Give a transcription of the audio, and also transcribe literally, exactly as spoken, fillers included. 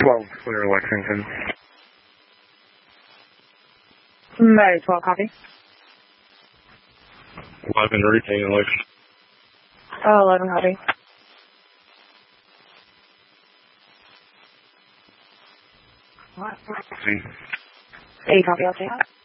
twelve, clear Lexington. May twelve, copy. eleven, retain Lexington. Oh, eleven, copy. See. eight, copy, I'll take that.